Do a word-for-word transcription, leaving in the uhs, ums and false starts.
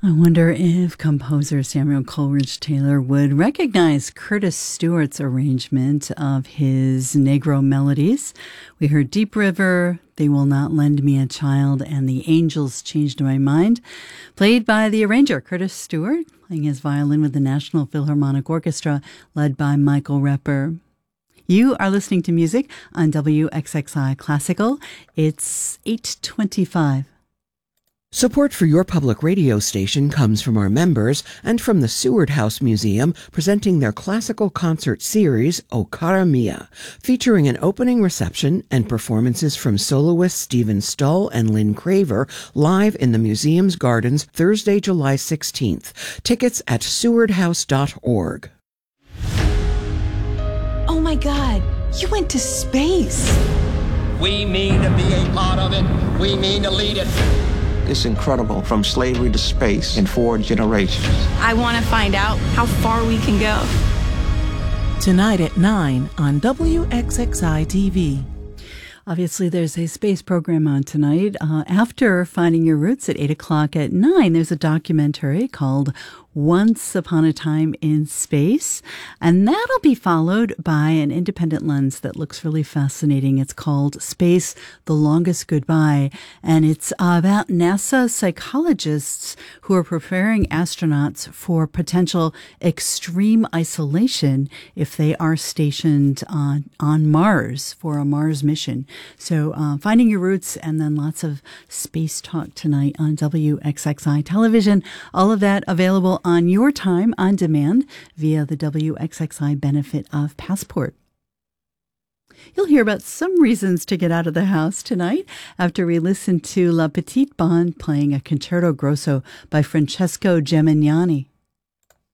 I wonder if composer Samuel Coleridge Taylor would recognize Curtis Stewart's arrangement of his Negro melodies. We heard Deep River, They Will Not Lend Me a Child, and The Angels Changed My Mind, played by the arranger Curtis Stewart, playing his violin with the National Philharmonic Orchestra, led by Michael Repper. You are listening to music on W X X I Classical. It's eight twenty-five. Support for your public radio station comes from our members and from the Seward House Museum, presenting their classical concert series, O Cara Mia, featuring an opening reception and performances from soloists Stephen Stull and Lynn Craver live in the museum's gardens Thursday, July sixteenth. Tickets at seward house dot org. Oh my God, you went to space. We mean to be a part of it. We mean to lead it. It's incredible, from slavery to space in four generations. I want to find out how far we can go. Tonight at nine on W X X I T V. Obviously, there's a space program on tonight. Uh, after Finding Your Roots at eight o'clock at nine, there's a documentary called Once Upon a Time in Space, and that'll be followed by an independent lens that looks really fascinating. It's called Space, The Longest Goodbye, and it's about NASA psychologists who are preparing astronauts for potential extreme isolation if they are stationed on, on Mars for a Mars mission. So uh, Finding Your Roots, and then lots of space talk tonight on W X X I television. All of that available on your time on demand via the W X X I benefit of Passport. You'll hear about some reasons to get out of the house tonight after we listen to La Petite Bande playing a concerto grosso by Francesco Gemignani.